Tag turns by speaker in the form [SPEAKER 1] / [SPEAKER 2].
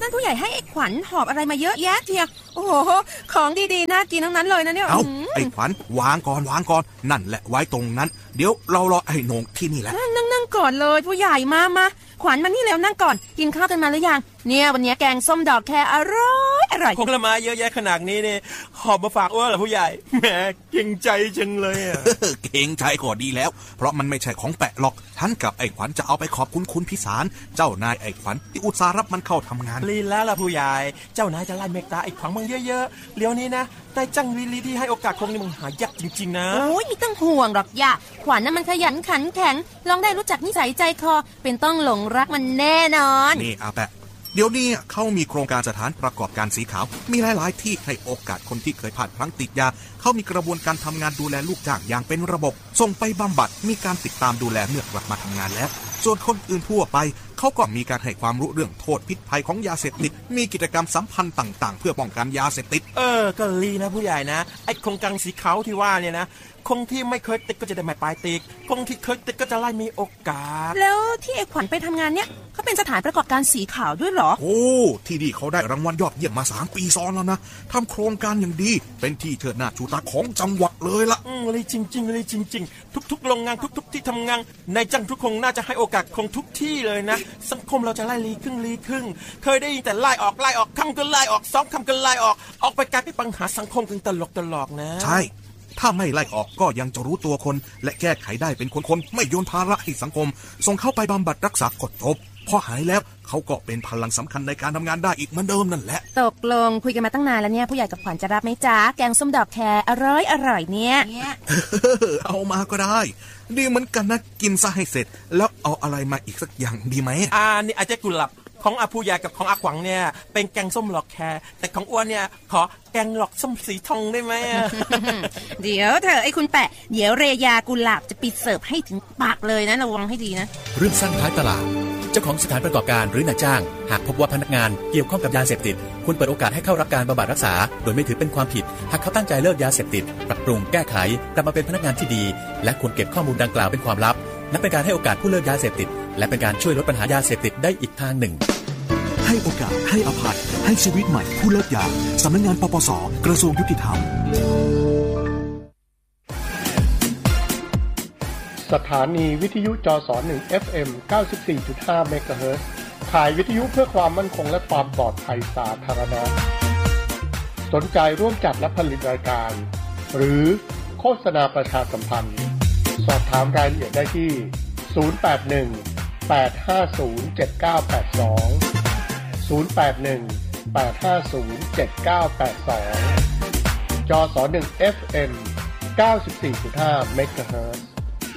[SPEAKER 1] านผู้ใหญ่ให้ไอ้ขวัญหอบอะไรมาเยอะแยะเทียโอ้โหของดีๆน่ากินทั้งนั้นเลยนะเนี่ย
[SPEAKER 2] เอาไอ้ขวัญวางก่อนนั่นแหละไว้ตรงนั้นเดี๋ยวเรารอไอ้โหน่งที่นี่แหละ
[SPEAKER 1] นั่งก่อนเลยผู้ใหญ่มาขวัญมานี่แล้วนั่งก่อนกินข้าวกันมาหรือยังเนี่ยวันนี้แกงส้มดอกแคอร่อย
[SPEAKER 3] ผลไม้เยอะแยะขนาดนี้เนี่ยหอบมาฝากอ้วนเหรอผู้ใหญ่แหมเก่งใจจังเลยอ่ะ
[SPEAKER 2] เก่งใจก็ดีแล้วเพราะมันไม่ใช่ของแปะหรอกฉันกับไอ้ขวัญจะเอาไปขอบคุณคุณพิสารเจ้านายไอ้ขวัญที่อุตส่าห์รับมันเข้าทำงาน
[SPEAKER 3] ลีแล้วล่ะผู้ใหญ่เจ้านายจะไล่เมตตาไอ้ขวัญมึงเยอะๆเดี๋ยวนี้นะได้จังลีที่ให้โอกาสคงนี่มึงหายากจริงๆนะ
[SPEAKER 1] โอ้ยไม่ต้องห่วงหรอกย่าขวัญน่ะมันขยันขันแข็งลองได้รู้จักนิสัยใจคอเป็นต้องหลงรักมันแน่นอน
[SPEAKER 2] นี่อาแปะเดี๋ยวนี้เขามีโครงการสถานประกอบการสีขาวมีหลายๆที่ให้โอกาสคนที่เคยผ่านพลั้งติดยาเขามีกระบวนการทำงานดูแลลูกจ้างอย่างเป็นระบบส่งไปบำบัดมีการติดตามดูแลเมื่อกลับมาทำงานแล้วส่วนคนอื่นทั่วไปเขาก็มีการให้ความรู้เรื่องโทษพิษภัยของยาเสพติดมีกิจกรรมสัมพันธ์ต่างๆเพื่อป้องกันยาเสพติด
[SPEAKER 3] ก็ลีนะผู้ใหญ่นะไอ้โครงการสีขาวที่ว่าเนี่ยนะคงที่ไม่เคยติดก็จะได้ไม่ปลายติดคงที่เคยติดก็จะไล่มีโอกาส
[SPEAKER 1] แล้วที่ไอ้ขวัญไปทำงานเนี่ยเขาเป็นสถานประกอบการสีขาวด้วยเหรอ
[SPEAKER 2] โอ้ที่นี่เขาได้รางวัลยอดเยี่ยมมา3 ปีซ้อนแล้วนะทำโครงการอย่างดีเป็นที่เชิดหน้าชูตาของจังหวัดเลยล่ะ
[SPEAKER 3] เลยจริงๆเลยจริงๆทุกๆโรงงานทุกๆที่ทำงานในจังทุกคงน่าจะให้โอกาสคงทุกที่เลยนะสังคมเราจะไล่ลีครึ่งเคยได้ยินแต่ไล่ออกคำก็ไล่ออก2 คำก็ไล่ออกไปกลายเป็นปัญหาสังคมกันตลกนะ
[SPEAKER 2] ใช่ถ้าไม่ไล่ออกก็ยังจะรู้ตัวคนและแก้ไขได้เป็นคนไม่โยนภาระให้สังคมส่งเข้าไปบำบัดรักษากดจบพอหายแล้วเขาก็เป็นพลังสำคัญในการทำงานได้อีกเหมือนเดิมนั่นแหละ
[SPEAKER 1] ตกลงคุยกันมาตั้งนานแล้วเนี่ยผู้ใหญ่กับขวัญจะรับไหมจ๊ะแกงส้มดอกแคอร่อยเนี่ย
[SPEAKER 2] เอามาก็ได้ดีเหมือนกันนะกินซะให้เสร็จแล้วเอาอะไรมาอีกสักอย่างดีไหม
[SPEAKER 3] นี่อาจจะกุหลาบของอาผู้ใหญ่กับของอาขวัญเนี่ยเป็นแกงส้มหลอกแคแต่ของอ้วนเนี่ยขอแกงหลอกส้มสีทองได้ไหม
[SPEAKER 1] เดี๋ยวเธอไอ้คุณแปะเดี๋ยวเรยากุหลาบจะปิดเสิร์ฟให้ถึงปากเลยนะระวังให้ดีนะ
[SPEAKER 4] เรื่องสั้นท้ายตลาดเจ้าของสถานประกอบการหรือนายจ้างหากพบว่าพนักงานเกี่ยวข้องกับยาเสพติดคุณเปิดโอกาสให้เข้ารับการบำบัดรักษาโดยไม่ถือเป็นความผิดหากเขาตั้งใจเลิกยาเสพติดปรับปรุงแก้ไขกลับมาเป็นพนักงานที่ดีและควรเก็บข้อมูลดังกล่าวเป็นความลับนับเป็นการให้โอกาสผู้เลิกยาเสพติดและเป็นการช่วยลดปัญหายาเสพติดได้อีกทางหนึ่ง
[SPEAKER 5] ให้โอกาสให้อภัยให้ชีวิตใหม่ผู้เลิกยาสำนักงานปปส.กระทรวงยุติธรรม
[SPEAKER 6] สถานีวิทยุจส1 FM 94.5 เมกะเฮิรตซ์ถ่ายวิทยุเพื่อความมั่นคงและความปลอดภัยสาธารณะสนใจร่วมจัดและผลิตรายการหรือโฆษณาประชาสัมพันธ์สอบถามรายละเอียดได้ที่081-850-7982 081-850-7982 จส1 FM 94.5 เมกะเฮิรตซ์